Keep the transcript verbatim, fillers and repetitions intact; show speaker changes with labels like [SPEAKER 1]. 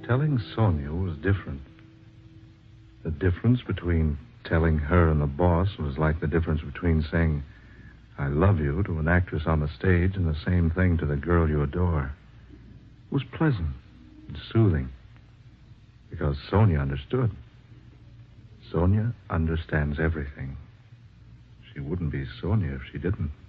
[SPEAKER 1] Telling Sonia was different. The difference between telling her and the boss was like the difference between saying, I love you to an actress on the stage and the same thing to the girl you adore. It was pleasant and soothing because Sonia understood. Sonia understands everything. She wouldn't be Sonia if she didn't.